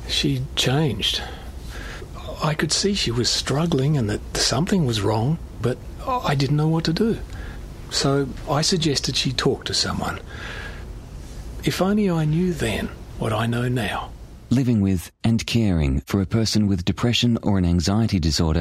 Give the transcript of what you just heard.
She changed. I could see she was struggling and that something was wrong, but I didn't know what to do. So I suggested she talk to someone. If only I knew then what I know now. Living with and caring for a person with depression or an anxiety disorder